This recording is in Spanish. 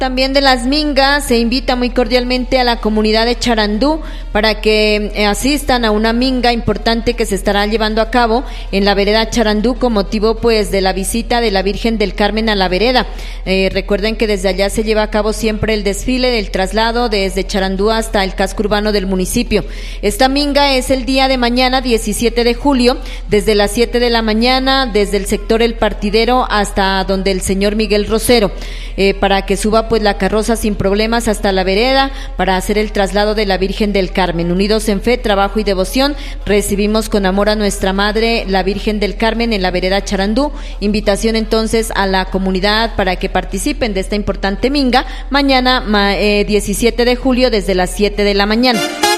También de las mingas se invita muy cordialmente a la comunidad de Charandú para que asistan a una minga importante que se estará llevando a cabo en la vereda Charandú con motivo pues de la visita de la Virgen del Carmen a la vereda. Recuerden que desde allá se lleva a cabo siempre el desfile del traslado desde Charandú hasta el casco urbano del municipio. Esta minga es el día de mañana 17 de julio desde las 7 de la mañana desde el sector El Partidero hasta donde el señor Miguel Rosero para que suba pues la carroza sin problemas hasta la vereda para hacer el traslado de la Virgen del Carmen. Unidos en fe, trabajo y devoción, recibimos con amor a nuestra Madre, la Virgen del Carmen, en la vereda Charandú. Invitación entonces a la comunidad para que participen de esta importante minga mañana 17 de julio desde las 7 de la mañana.